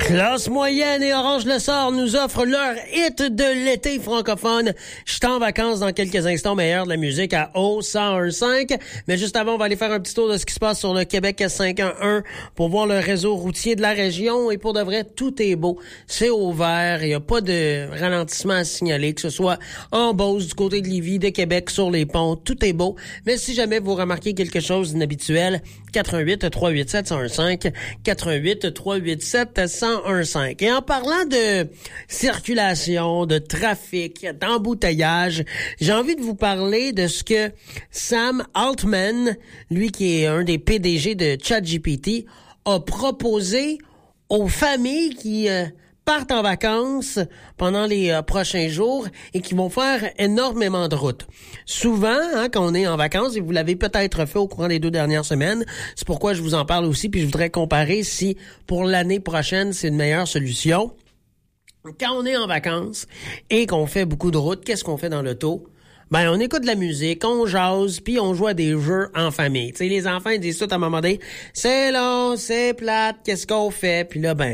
Classe moyenne et Orange Le Sort nous offrent leur hit de l'été francophone. Je suis en vacances dans quelques instants, meilleur de la musique à O101.5. Mais juste avant, on va aller faire un petit tour de ce qui se passe sur le Québec 511 pour voir le réseau routier de la région. Et pour de vrai, tout est beau. C'est au vert. Il n'y a pas de ralentissement à signaler, que ce soit en Beauce, du côté de Lévis, de Québec, sur les ponts. Tout est beau. Mais si jamais vous remarquez quelque chose d'inhabituel, 88 387 1015, 88 387 1015. Et en parlant de circulation, de trafic, d'embouteillage, j'ai envie de vous parler de ce que Sam Altman, lui qui est un des PDG de ChatGPT, a proposé aux familles qui partent en vacances pendant les prochains jours et qui vont faire énormément de routes. Souvent, quand on est en vacances, et vous l'avez peut-être fait au courant des 2 dernières semaines, c'est pourquoi je vous en parle aussi, puis je voudrais comparer si pour l'année prochaine, c'est une meilleure solution. Quand on est en vacances et qu'on fait beaucoup de routes, qu'est-ce qu'on fait dans l'auto? Ben, on écoute de la musique, on jase, puis on joue à des jeux en famille. Tu sais, les enfants, ils disent tout à un moment donné, c'est long, c'est plate, qu'est-ce qu'on fait? Puis là,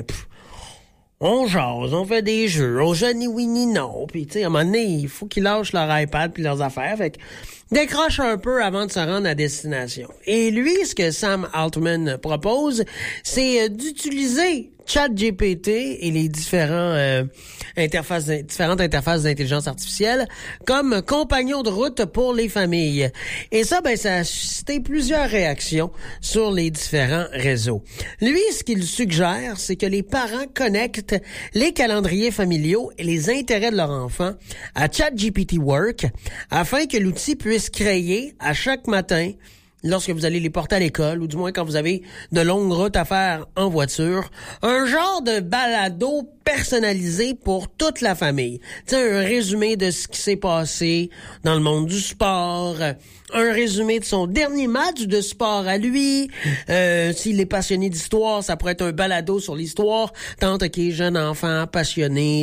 on jase, on fait des jeux, on joue ni oui ni non. Puis, tu sais, à un moment donné, il faut qu'ils lâchent leur iPad puis leurs affaires. Fait que décroche un peu avant de se rendre à destination. Et lui, ce que Sam Altman propose, c'est d'utiliser ChatGPT et les différentes interfaces d'intelligence artificielle comme compagnon de route pour les familles. Et ça, ça a suscité plusieurs réactions sur les différents réseaux. Lui, ce qu'il suggère, c'est que les parents connectent les calendriers familiaux et les intérêts de leur enfant à ChatGPT Work afin que l'outil puisse créer à chaque matin, lorsque vous allez les porter à l'école, ou du moins quand vous avez de longues routes à faire en voiture, un genre de balado personnalisé pour toute la famille. Tu sais, un résumé de ce qui s'est passé dans le monde du sport, un résumé de son dernier match de sport à lui. S'il est passionné d'histoire, ça pourrait être un balado sur l'histoire. Tant qu'il est jeune enfant passionné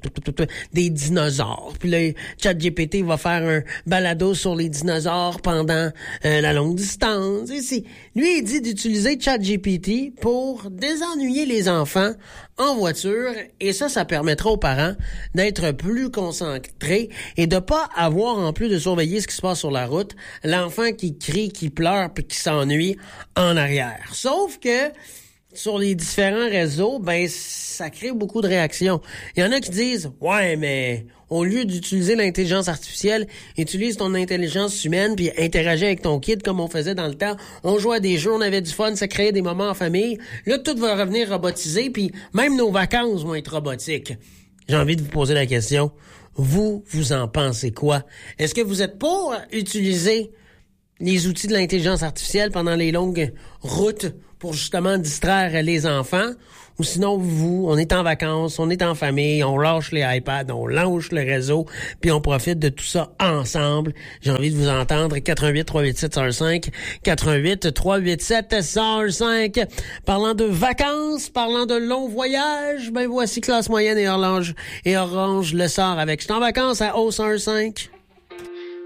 des dinosaures. Puis là, ChatGPT va faire un balado sur les dinosaures pendant la longue distance. Et lui, il dit d'utiliser ChatGPT pour désennuyer les enfants en voiture, et ça permettra aux parents d'être plus concentrés et de pas avoir, en plus de surveiller ce qui se passe sur la route, l'enfant qui crie, qui pleure puis qui s'ennuie en arrière. Sauf que sur les différents réseaux, ça crée beaucoup de réactions. Il y en a qui disent « Ouais, mais au lieu d'utiliser l'intelligence artificielle, utilise ton intelligence humaine puis interagis avec ton kid comme on faisait dans le temps. On jouait à des jeux, on avait du fun, ça créait des moments en famille. Là, tout va revenir robotisé puis même nos vacances vont être robotiques. » J'ai envie de vous poser la question. Vous en pensez quoi? Est-ce que vous êtes pour utiliser les outils de l'intelligence artificielle pendant les longues routes pour justement distraire les enfants? Ou sinon, on est en vacances, on est en famille, on lâche les iPads, on lâche le réseau, puis on profite de tout ça ensemble. J'ai envie de vous entendre. 88 387 1015, 88 387 1015. Parlant de vacances, parlant de longs voyages, voici Classe moyenne et Orange Le Sort avec « Je suis en vacances » à O105.